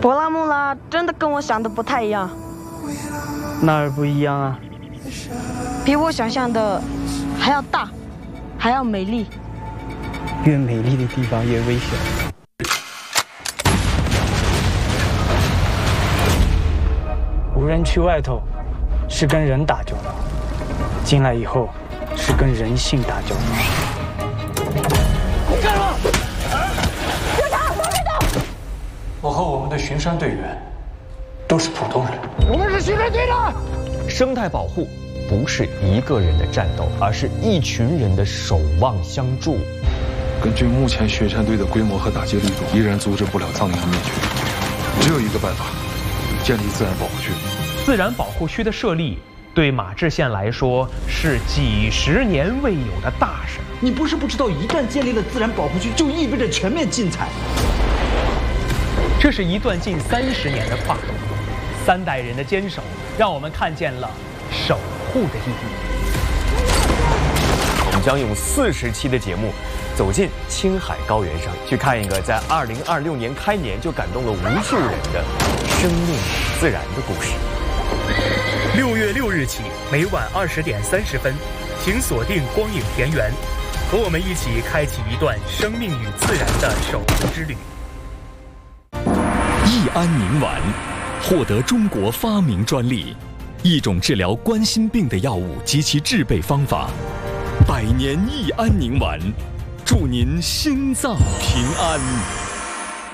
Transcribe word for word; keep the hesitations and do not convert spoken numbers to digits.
博拉穆拉真的跟我想的不太一样。 哪儿不一样啊？ 比我想象的还要大，还要美丽。 越美丽的地方越危险。无人区外头是跟人打交道，进来以后是跟人性打交道。干什么？别打！别打！我和我们的巡山队员都是普通人。 我们是巡山队的。 生态保护不是一个人的战斗，而是一群人的守望相助。 根据目前巡山队的规模和打击力度，依然阻止不了藏羚的灭绝。只有一个办法，建立自然保护区。 自然保护区的设立，对马志县来说是几十年未有的大事。 你不是不知道，一旦建立了自然保护区，就意味着全面禁采。 这是一段近三十年的跨度，三代人的坚守，让我们看见了守护的意义。 我们将用四十期的节目，走进青海高原上，去看一个在二零二六年开年就感动了无数人的生命与自然的故事。 六月六日起，每晚二十点三十分，请锁定光影田园，和我们一起开启一段生命与自然的守护之旅。 益安宁丸获得中国发明专利，一种治疗冠心病的药物及其制备方法。百年益安宁丸，祝您心脏平安。